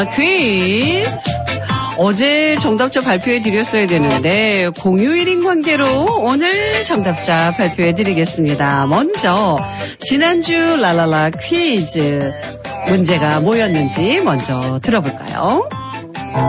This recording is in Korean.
퀴즈. 어제 정답자 발표해 드렸어야 되는데 공휴일인 관계로 오늘 정답자 발표해 드리겠습니다. 먼저 지난주 랄랄라 퀴즈 문제가 뭐였는지 먼저 들어볼까요?